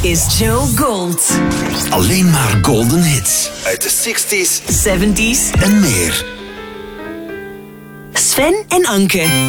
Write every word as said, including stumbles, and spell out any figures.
is Joe Gold. Alleen maar golden hits uit de zestig's, zeventig's en meer. Sven en Anke.